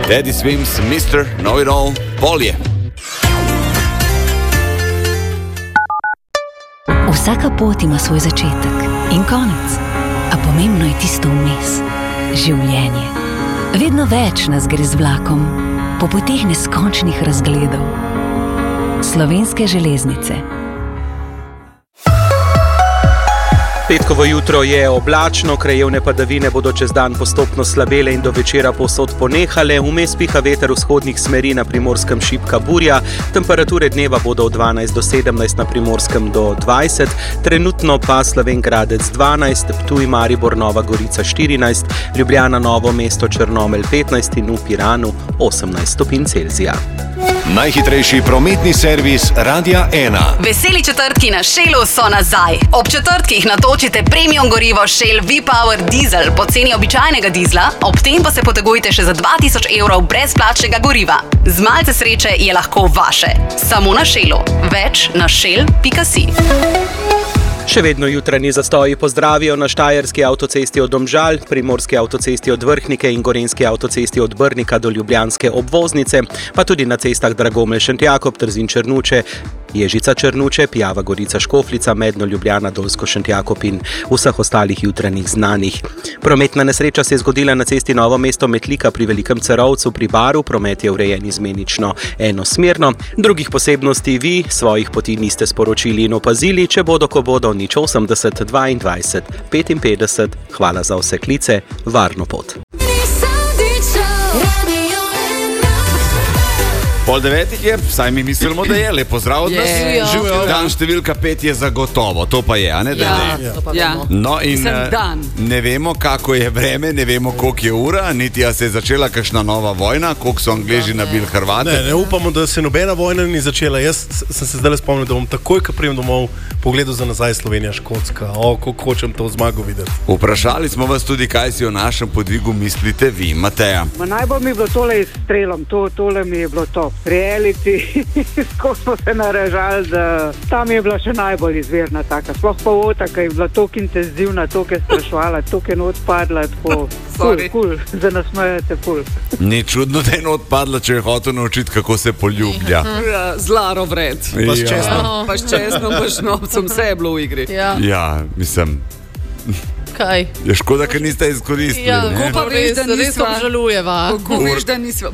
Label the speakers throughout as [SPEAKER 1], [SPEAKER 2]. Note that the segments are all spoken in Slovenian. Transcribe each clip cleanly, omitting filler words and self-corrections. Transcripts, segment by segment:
[SPEAKER 1] Teddy Swims, Mr. Know-It-All, Polje.
[SPEAKER 2] Vsaka pot ima svoj začetek in konec, a pomembno je tisto vmes. Življenje. Vedno več nas gre z vlakom, po poteh neskončnih razgledov. Slovenske železnice.
[SPEAKER 3] Petkovo jutro je oblačno, krajevne padavine bodo čez dan postopno slabele in do večera povsod ponehale. Vmes piha veter vzhodnih smeri, na Primorskem šibka burja. Temperature dneva bodo od 12 do 17, na Primorskem do 20. Trenutno pa Slovenj Gradec 12, Ptuj, Maribor, Nova Gorica 14, Ljubljana, Novo mesto, Črnomelj 15 in v Piranu 18 stopinj Celzija.
[SPEAKER 4] Najhitrejši prometni servis Radia 1.
[SPEAKER 5] Veseli četrtki na Shellu so nazaj. Ob četrtkih natočite premium gorivo Shell V-Power Diesel po ceni običajnega dizla, ob tem pa se potegujte še za 2000 evrov brezplačnega goriva. Z malce sreče je lahko vaše. Samo na Shellu. Več na shell.si.
[SPEAKER 3] Še vedno jutranji zastoji pozdravijo na Štajerski avtocesti od Domžal, Primorski avtocesti od Vrhnike in Gorenjski avtocesti od Brnika do Ljubljanske obvoznice, pa tudi na cestah Dragomelj Šentjakob, Trzin Črnuče, Ježica Črnuče, Pijava Gorica Škofljica, Medno Ljubljana, Dolsko Šentjakob in vseh ostalih jutranjih znanih. Prometna nesreča se je zgodila na cesti Novo mesto Metlika pri Velikem Cerovcu pri Baru. Promet je urejen izmenično enosmerno. Drugih posebnosti vi svojih poti niste sporočili in opazili, če bodo, ko bodo, 080 22 55. Hvala za vse klice, varno pot.
[SPEAKER 1] 8:30 je, vsaj mi mislimo, da je. Lepo zdrav od nas. Dan številka 5 je zagotovo, to pa je, a ne? No in ne vemo, kako je vreme, ne vemo, koliko je ura, niti se je začela kakšna nova vojna, koliko so Angleži nabili Hrvate.
[SPEAKER 6] Ne upamo, da se nobena vojna ni začela. Jaz sem se zdaj spomnil, da bom takoj, ko prijem domov, pogledal za nazaj Slovenija, Škotska. Koliko hočem to zmago videti.
[SPEAKER 1] Vprašali smo vas tudi, kaj si o našem podvigu mislite vi, Mateja.
[SPEAKER 7] Najbolj mi je bilo tole s strelom, tole mi je bilo top. Reality, ko smo se naražali, da tam je bila še najbolj izvirna taka. Sploh pa otaka je bila toliko intenzivna, toliko je strašvala, toliko je not padla, tako cool, da nas smejete ful.
[SPEAKER 1] Ni čudno, da je not padla, če je hotel naučiti, kako se poljublja.
[SPEAKER 8] Zlaro vred.
[SPEAKER 6] Pa s česnom.
[SPEAKER 8] Pa s česnom, pa s novcem, vse je bilo v igri.
[SPEAKER 1] Ja, mislim...
[SPEAKER 9] Kaj?
[SPEAKER 1] Je škoda, ker niste izkoristili.
[SPEAKER 9] Ja, ko pa res obžalujeva.
[SPEAKER 8] Ko veš, da nisva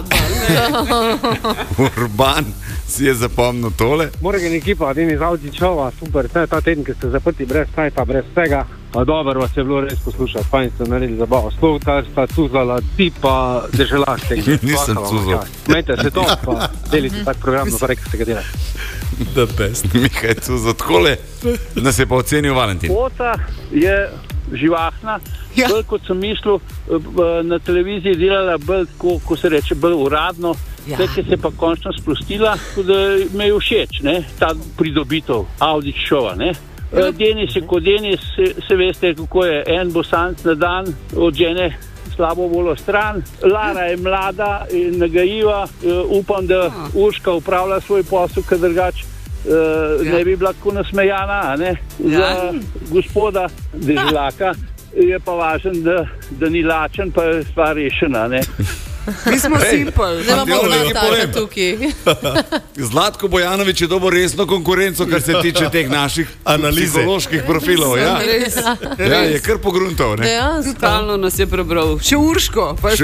[SPEAKER 1] Urban si je zapomnil tole.
[SPEAKER 10] Morgen ekipa, Denis Avdićova, super, ta teden, ki ste zaprti brez sajta, brez vsega. Dobro vas je bilo res poslušati, fajn ste naredili zabavo. Sploh ta sta cuzala, ti pa deželaste.
[SPEAKER 1] Nisem cuzal.
[SPEAKER 10] Mete se to, pa delite tak program, no pa rekli ste ga delati.
[SPEAKER 6] The best.
[SPEAKER 1] Mihaj cuzal, takole nas je pa ocenil Valentin.
[SPEAKER 10] Pota je živahna, bolj kot sem mislil, na televiziji delala bolj, ko se reče, bolj uradno. Zdaj, ki se je pa končno sprostila, da me je všeč, ne, ta pridobitev Avdićova, ne. Denis je kot Denis, se veste, kako je, en bosanc na dan od žene slabo voljo stran. Lara je mlada in nagajiva, upam, da Urška upravlja svoj posel, ker drugače ne bi bila tako nasmejana, ne, za gospoda Deželaka. Je pa važen, da ni lačen, pa je stvar rešena, ne.
[SPEAKER 8] Mi smo simpel.
[SPEAKER 9] Ne imamo vladaka tukaj.
[SPEAKER 1] Zlatko Bojanović je dobil resno konkurenco, kar se tiče teh naših psiholoških profilov. Ja, je kar pogruntal, ne.
[SPEAKER 8] Totalno nas je prebral. Še Urško.